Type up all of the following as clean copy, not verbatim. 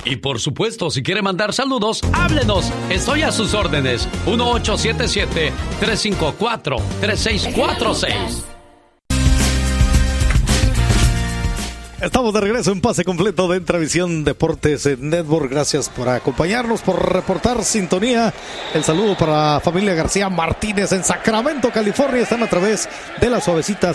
Y por supuesto, si quiere mandar saludos, háblenos. Estoy a sus órdenes. 1877-354-3646. Estamos de regreso en Pase Completo de Entravisión Deportes Network. Gracias por acompañarnos, por reportar sintonía. El saludo para la familia García Martínez en Sacramento, California. Están a través de la suavecita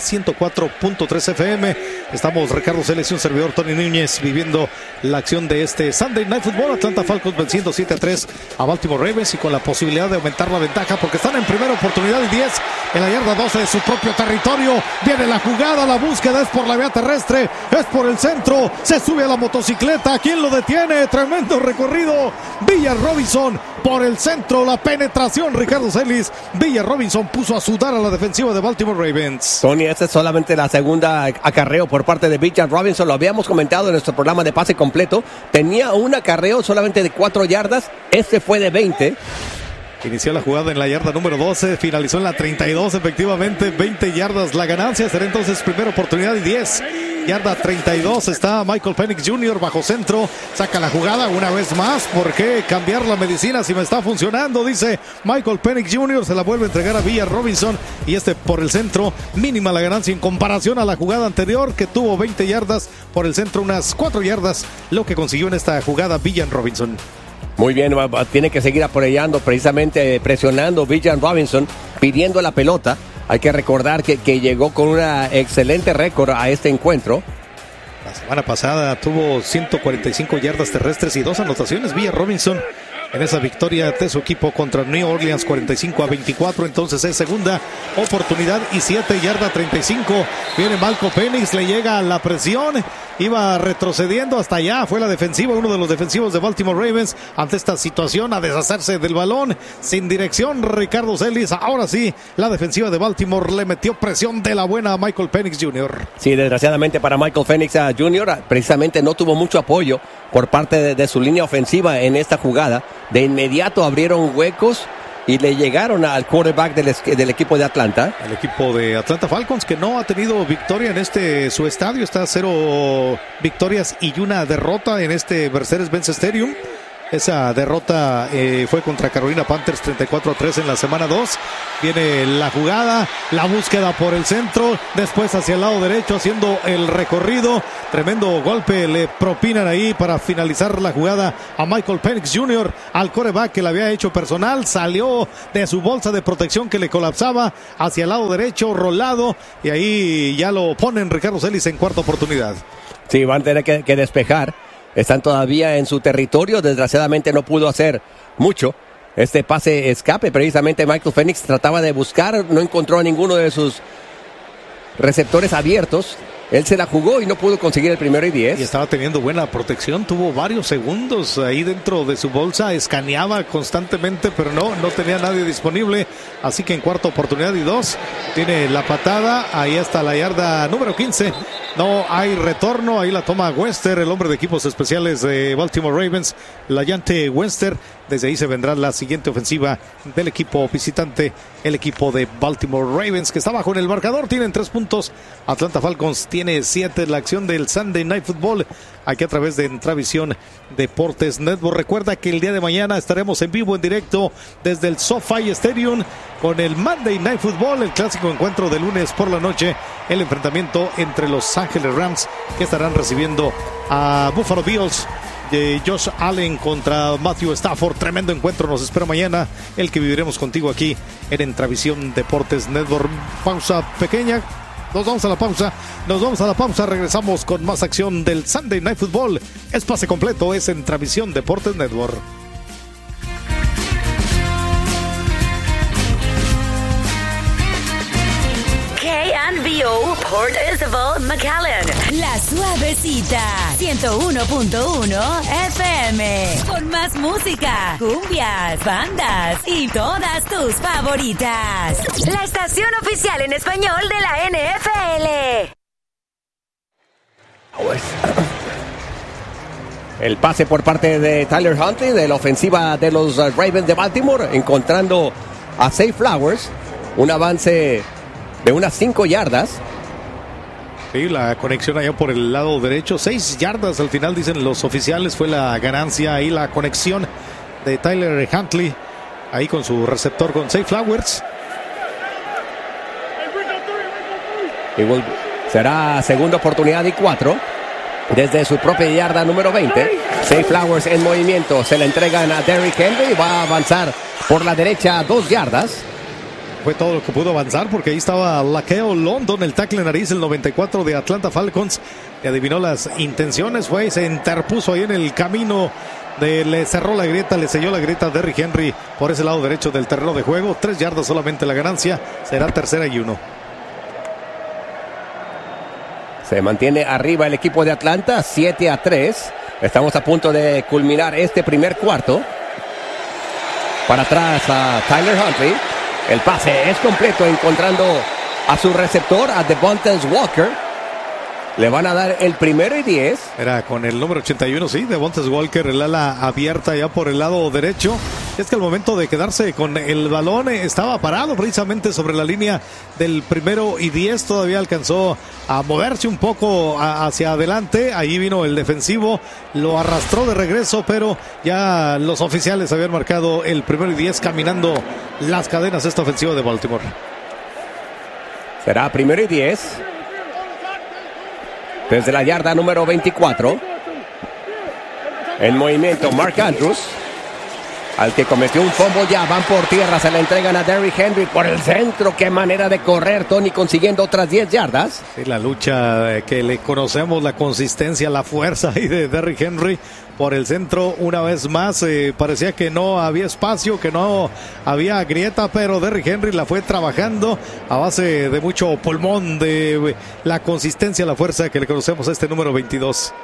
104.3 FM. Estamos Ricardo Celes y un servidor Tony Núñez viviendo la acción de este Sunday Night Football. Atlanta Falcons venciendo 7-3 a Baltimore Ravens y con la posibilidad de aumentar la ventaja porque están en primera oportunidad y 10 en la yarda 12 de su propio territorio. Viene la jugada, la búsqueda es por la vía terrestre, es por el centro, se sube a la motocicleta. ¿Quién lo detiene? Tremendo recorrido. Villar Robinson por el centro, la penetración. Ricardo Celis, Villar Robinson puso a sudar a la defensiva de Baltimore Ravens. Tony, esta es solamente la segunda acarreo por parte de Villar Robinson. Lo habíamos comentado en nuestro programa de Pase Completo. Tenía un acarreo solamente de 4 yardas. Este fue de 20. Inició la jugada en la yarda número 12, finalizó en la 32, efectivamente, 20 yardas la ganancia. Será entonces primera oportunidad y 10. Yarda 32, está Michael Penix Jr. bajo centro, saca la jugada una vez más. ¿Por qué cambiar la medicina si me está funcionando? Dice Michael Penix Jr. Se la vuelve a entregar a Villar Robinson y por el centro, mínima la ganancia en comparación a la jugada anterior que tuvo 20 yardas por el centro, unas 4 yardas lo que consiguió en esta jugada Villar Robinson. Muy bien, tiene que seguir apoyando, precisamente presionando Villar Robinson, pidiendo la pelota. Hay que recordar que llegó con un excelente récord a este encuentro. La semana pasada tuvo 145 yardas terrestres y 2 anotaciones Villar Robinson en esa victoria de su equipo contra New Orleans 45-24. Entonces es segunda oportunidad y 7, yarda 35. Viene Malcolm Penix, le llega la presión, iba retrocediendo hasta allá. Fue la defensiva, uno de los defensivos de Baltimore Ravens ante esta situación a deshacerse del balón sin dirección. Ricardo Celis, ahora sí, la defensiva de Baltimore le metió presión de la buena a Michael Penix Jr. Sí, desgraciadamente para Michael Penix Jr. precisamente no tuvo mucho apoyo por parte de su línea ofensiva en esta jugada. De inmediato abrieron huecos y le llegaron al quarterback del equipo de Atlanta. El equipo de Atlanta Falcons que no ha tenido victoria en su estadio. Está a 0 victorias y 1 derrota en este Mercedes-Benz Stadium. Esa derrota fue contra Carolina Panthers 34-3 en la semana 2. Viene la jugada, la búsqueda por el centro, después hacia el lado derecho haciendo el recorrido. Tremendo golpe le propinan ahí para finalizar la jugada a Michael Penix Jr. al quarterback que le había hecho personal. Salió de su bolsa de protección que le colapsaba hacia el lado derecho, rolado. Y ahí ya lo ponen Ricardo Celis en cuarta oportunidad. Sí, van a tener que despejar. Están todavía en su territorio. Desgraciadamente no pudo hacer mucho. Este pase escape, precisamente Michael Penix trataba de buscar, no encontró a ninguno de sus receptores abiertos. Él se la jugó y no pudo conseguir el 1º y 10. Y estaba teniendo buena protección, tuvo varios segundos ahí dentro de su bolsa, escaneaba constantemente, pero no tenía nadie disponible. Así que en cuarta oportunidad y 2, tiene la patada, ahí está la yarda número 15. No hay retorno, ahí la toma Wester, el hombre de equipos especiales de Baltimore Ravens, la llante Wester. Desde ahí se vendrá la siguiente ofensiva del equipo visitante, el equipo de Baltimore Ravens, que está bajo en el marcador, tienen 3 puntos. Atlanta Falcons tiene 7. La acción del Sunday Night Football, aquí a través de Entravisión Deportes Network. Recuerda que el día de mañana estaremos en vivo, en directo, desde el SoFi Stadium, con el Monday Night Football, el clásico encuentro de lunes por la noche, el enfrentamiento entre los Ángeles Rams, que estarán recibiendo a Buffalo Bills. De Josh Allen contra Matthew Stafford. Tremendo encuentro nos espera mañana, el que viviremos contigo aquí en Entravisión Deportes Network. Pausa pequeña, nos vamos a la pausa, regresamos con más acción del Sunday Night Football. Es pase completo, es Entravisión Deportes Network. KNVO Port Isabel, McAllen. La suavecita 101.1 FM. Con más música, cumbias, bandas y todas tus favoritas. La estación oficial en español de la NFL. El pase por parte de Tyler Huntley de la ofensiva de los Ravens de Baltimore, encontrando a Zay Flowers. Un avance de unas 5 yardas. Sí, la conexión allá por el lado derecho. 6 yardas al final, dicen los oficiales. Fue la ganancia ahí, la conexión de Tyler Huntley. Ahí con su receptor, con Zay Flowers. Será segunda oportunidad y 4. Desde su propia yarda número 20. Zay Flowers en movimiento. Se la entregan a Derrick Henry. Va a avanzar por la derecha 2 yardas. Fue todo lo que pudo avanzar porque ahí estaba Laqueo London, el tackle nariz, el 94 de Atlanta Falcons. Que adivinó las intenciones, fue y se interpuso ahí en el camino. Le cerró la grieta, le selló la grieta a Derrick Henry por ese lado derecho del terreno de juego. 3 yardas solamente la ganancia. Será 3rd y 1. Se mantiene arriba el equipo de Atlanta, 7-3. Estamos a punto de culminar este primer cuarto. Para atrás a Tyler Huntley. El pase es completo, encontrando a su receptor, a Devontae Walker. Le van a dar el 1º y 10. Era con el número 81, sí, Devontae Walker, el ala abierta ya por el lado derecho. Es que al momento de quedarse con el balón estaba parado precisamente sobre la línea del 1º y 10. Todavía alcanzó a moverse un poco hacia adelante. Ahí vino el defensivo, lo arrastró de regreso, pero ya los oficiales habían marcado el 1º y 10, caminando las cadenas esta ofensiva de Baltimore. Será 1º y 10. Desde la yarda número 24. En movimiento Mark Andrews. Al que cometió un fumble, ya van por tierra, se la entregan a Derrick Henry por el centro. Qué manera de correr, Tony, consiguiendo otras 10 yardas. Sí, la lucha que le conocemos, la consistencia, la fuerza ahí de Derrick Henry por el centro una vez más. Parecía que no había espacio, que no había grieta, pero Derrick Henry la fue trabajando a base de mucho pulmón, de la consistencia, la fuerza que le conocemos a este número 22.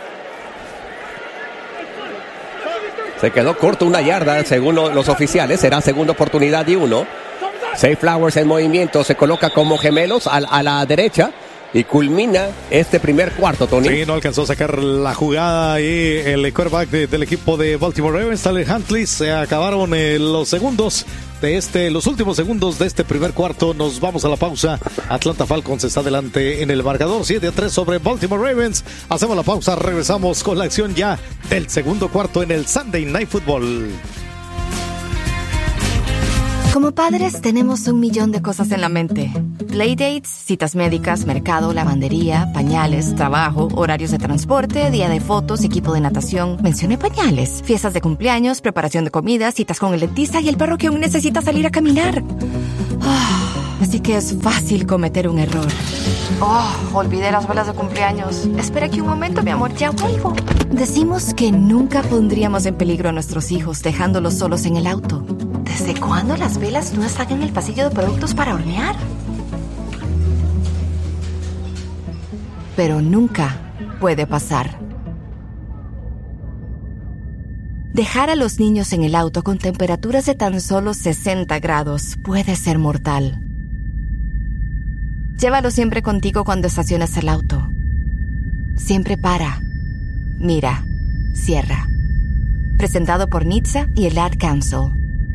Se quedó corto una yarda, según los oficiales. Será segunda oportunidad y 1. Zay Flowers en movimiento. Se coloca como gemelos a la derecha. Y culmina este primer cuarto, Tony. Sí, no alcanzó a sacar la jugada y el quarterback del equipo de Baltimore Ravens, Tyler Huntley. Se acabaron los últimos segundos de este primer cuarto. Nos vamos a la pausa. Atlanta Falcons está adelante en el marcador, 7-3 sobre Baltimore Ravens. Hacemos la pausa, regresamos con la acción ya del segundo cuarto en el Sunday Night Football. Como padres tenemos 1,000,000 de cosas en la mente. Playdates, citas médicas, mercado, lavandería, pañales, trabajo, horarios de transporte, día de fotos, equipo de natación. Mencioné pañales. Fiestas de cumpleaños, preparación de comida, citas con el dentista y el perro que aún necesita salir a caminar. Así que es fácil cometer un error. Olvidé las velas de cumpleaños. Espera aquí un momento, mi amor, ya vuelvo. Decimos que nunca pondríamos en peligro a nuestros hijos dejándolos solos en el auto. ¿Desde cuándo las velas no están en el pasillo de productos para hornear? Pero nunca puede pasar. Dejar a los niños en el auto con temperaturas de tan solo 60 grados puede ser mortal. Llévalo siempre contigo cuando estaciones el auto. Siempre para, mira, cierra. Presentado por NHTSA y el Ad Council.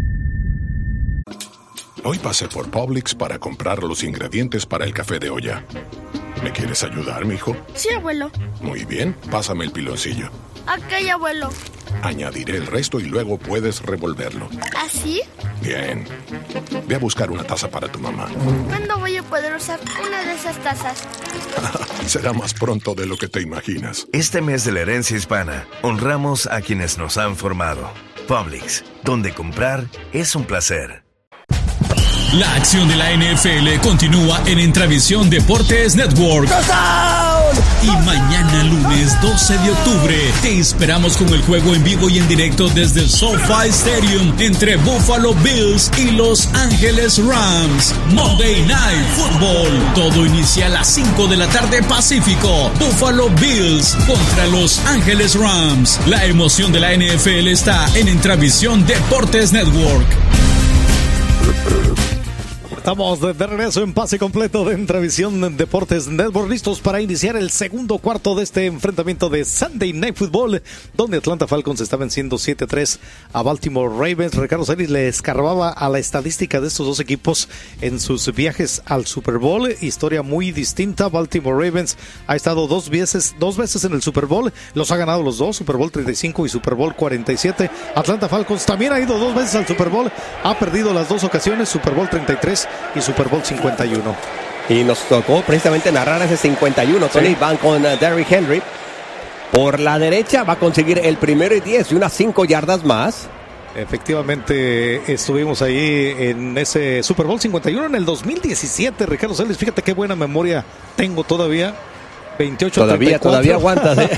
Hoy pasé por Publix para comprar los ingredientes para el café de olla. ¿Me quieres ayudar, mijo? Sí, abuelo. Muy bien, pásame el piloncillo. Ok, abuelo. Añadiré el resto y luego puedes revolverlo. ¿Así? Bien. Ve a buscar una taza para tu mamá. ¿Cuándo voy a poder usar una de esas tazas? Será más pronto de lo que te imaginas. Este mes de la herencia hispana, honramos a quienes nos han formado. Publix, donde comprar es un placer. La acción de la NFL continúa en Entravisión Deportes Network. Y mañana lunes 12 de octubre te esperamos con el juego en vivo y en directo desde el SoFi Stadium entre Buffalo Bills y Los Ángeles Rams. Monday Night Football. Todo inicia a las 5 de la tarde Pacífico. Buffalo Bills contra Los Ángeles Rams. La emoción de la NFL está en Entravisión Deportes Network. Estamos de regreso en pase completo de Entravisión Deportes Network, listos para iniciar el segundo cuarto de este enfrentamiento de Sunday Night Football, donde Atlanta Falcons está venciendo 7-3 a Baltimore Ravens. Ricardo Celis le escarbaba a la estadística de estos dos equipos en sus viajes al Super Bowl. Historia muy distinta. Baltimore Ravens ha estado dos veces en el Super Bowl, los ha ganado los dos, Super Bowl 35 y Super Bowl 47. Atlanta Falcons también ha ido dos veces al Super Bowl, ha perdido las dos ocasiones, Super Bowl 33 y Super Bowl 51. Y nos tocó precisamente narrar ese 51, Tony. Sí. Van con Derrick Henry. Por la derecha va a conseguir el 1º y 10 y unas 5 yardas más. Efectivamente, estuvimos ahí en ese Super Bowl 51 en el 2017, Ricardo Celis. Fíjate qué buena memoria tengo todavía. 28-34. Todavía aguantas, ¿eh?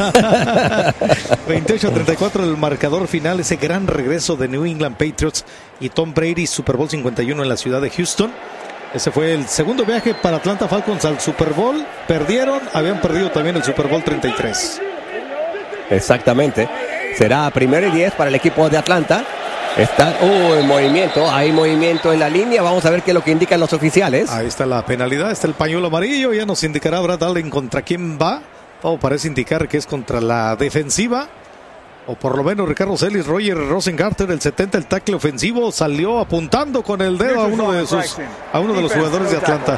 28-34 el marcador final, ese gran regreso de New England Patriots y Tom Brady, Super Bowl 51 en la ciudad de Houston. Ese fue el segundo viaje para Atlanta Falcons al Super Bowl. Perdieron, habían perdido también el Super Bowl 33. Exactamente. Será 1º y 10 para el equipo de Atlanta. Está en movimiento, hay movimiento en la línea. Vamos a ver qué es lo que indican los oficiales. Ahí está la penalidad, está el pañuelo amarillo. Ya nos indicará Brad Allen contra quién va. Todo parece indicar que es contra la defensiva, o por lo menos Ricardo Celis. Roger Rosengarten, el 70, el tackle ofensivo, salió apuntando con el dedo a uno de los jugadores de Atlanta.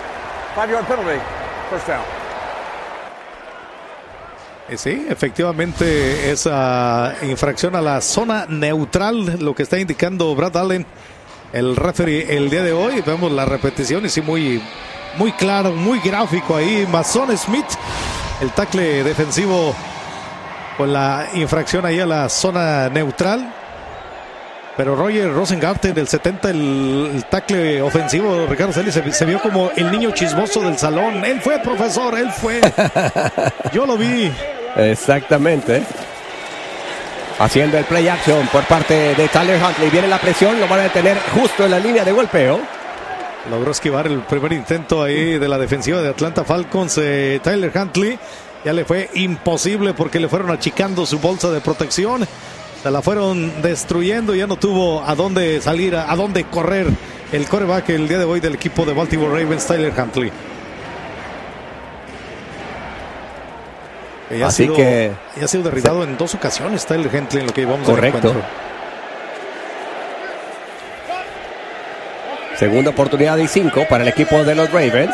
Sí, efectivamente, esa infracción a la zona neutral, lo que está indicando Brad Allen, el referee, el día de hoy. Vemos la repetición y sí, muy claro, muy gráfico ahí. Mason Smith, el tackle defensivo, con la infracción ahí a la zona neutral. Pero Roger Rosengarten, el 70, el tackle ofensivo, Ricardo Celis, se vio como el niño chismoso del salón. Él fue, profesor, él fue. Yo lo vi. Exactamente. Haciendo el play action por parte de Tyler Huntley. Viene la presión, lo van a detener justo en la línea de golpeo. Logró esquivar el primer intento ahí de la defensiva de Atlanta Falcons. Tyler Huntley, ya le fue imposible porque le fueron achicando su bolsa de protección. Se la fueron destruyendo, ya no tuvo a dónde salir, a dónde correr el quarterback el día de hoy del equipo de Baltimore Ravens, Tyler Huntley. Ya ha sido derribado en dos ocasiones Tyler Huntley en lo que llevamos del encuentro. Segunda oportunidad y 5 para el equipo de los Ravens.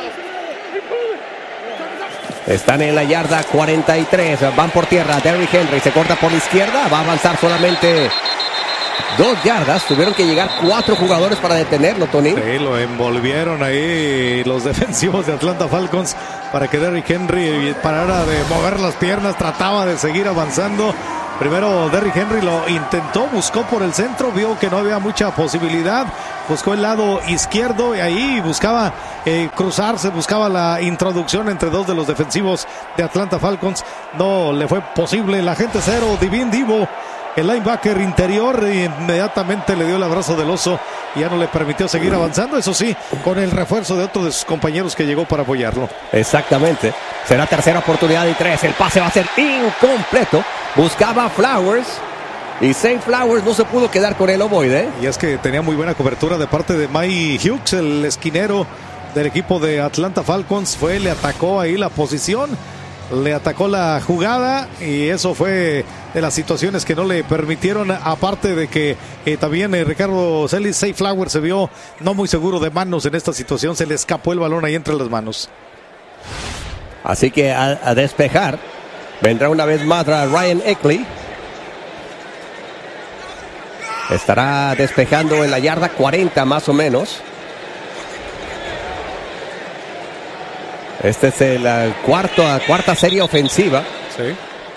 Están en la yarda 43, van por tierra. Derrick Henry se corta por la izquierda, va a avanzar solamente 2 yardas. Tuvieron que llegar 4 jugadores para detenerlo, Tony. Sí, lo envolvieron ahí los defensivos de Atlanta Falcons para que Derrick Henry parara de mover las piernas. Trataba de seguir avanzando. Primero Derrick Henry lo intentó, buscó por el centro, vio que no había mucha posibilidad, buscó el lado izquierdo y ahí buscaba cruzarse, buscaba la introducción entre dos de los defensivos de Atlanta Falcons. No le fue posible. La gente cero, Divin Divo, el linebacker interior, inmediatamente le dio el abrazo del oso y ya no le permitió seguir avanzando. Eso sí, con el refuerzo de otro de sus compañeros que llegó para apoyarlo. Exactamente. Será tercera oportunidad y 3. El pase va a ser incompleto. Buscaba Flowers y Zay Flowers no se pudo quedar con el ovoide. Y es que tenía muy buena cobertura de parte de Mike Hughes, el esquinero del equipo de Atlanta Falcons. Le atacó ahí la posición, le atacó la jugada y eso fue de las situaciones que no le permitieron, aparte de que también Ricardo Celis, Zay Flowers se vio no muy seguro de manos en esta situación, se le escapó el balón ahí entre las manos. Así que a despejar vendrá una vez más Ryan Eckley. Estará despejando en la yarda 40 más o menos. Este es la cuarta serie ofensiva. Sí.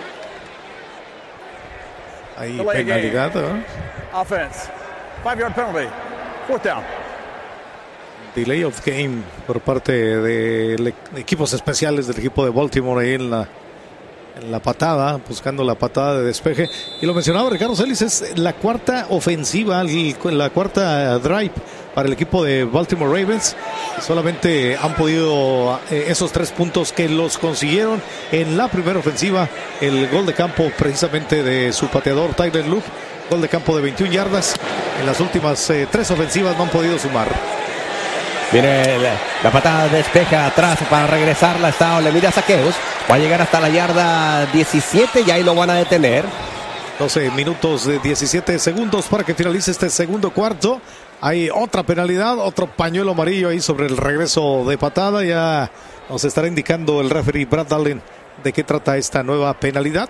Hay penalidad, ¿no? Offense. 5-yard penalty. 4th down. Delay of game por parte de equipos especiales del equipo de Baltimore ahí en la patada, buscando la patada de despeje. Y lo mencionaba Ricardo Celis, es la cuarta ofensiva, la cuarta drive para el equipo de Baltimore Ravens. Solamente han podido esos 3 puntos que los consiguieron en la primera ofensiva. El gol de campo precisamente de su pateador Tyler Luke, gol de campo de 21 yardas. En las últimas 3 ofensivas no han podido sumar. Viene la patada, despeja atrás para regresarla. Le mira a Saqueos. Va a llegar hasta la yarda 17 y ahí lo van a detener. 12 minutos de 17 segundos para que finalice este segundo cuarto. Hay otra penalidad, otro pañuelo amarillo ahí sobre el regreso de patada. Ya nos estará indicando el referee Brad Allen de qué trata esta nueva penalidad.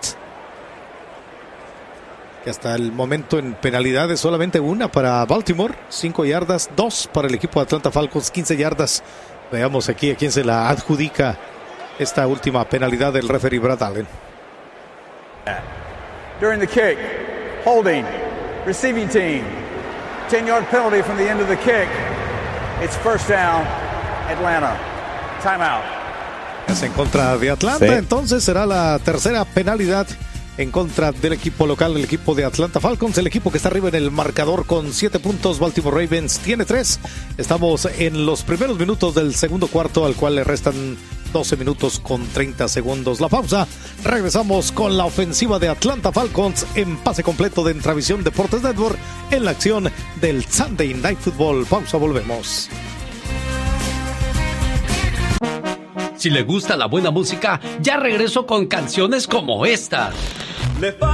Que hasta el momento en penalidades solamente una para Baltimore, 5 yardas, 2 para el equipo de Atlanta Falcons, 15 yardas. Veamos aquí a quién se la adjudica esta última penalidad del referee Brad Allen. During the kick, holding, receiving team, 10-yard penalty from the end of the kick. It's first down, Atlanta. Timeout. Es en contra de Atlanta, sí. Entonces será la tercera penalidad en contra del equipo local, el equipo de Atlanta Falcons, el equipo que está arriba en el marcador con 7 puntos. Baltimore Ravens tiene 3. Estamos en los primeros minutos del segundo cuarto, al cual le restan 12 minutos con 30 segundos. La pausa. Regresamos con la ofensiva de Atlanta Falcons en pase completo de Entravisión Deportes Network en la acción del Sunday Night Football. Pausa, volvemos. Si le gusta la buena música, ya regreso con canciones como esta.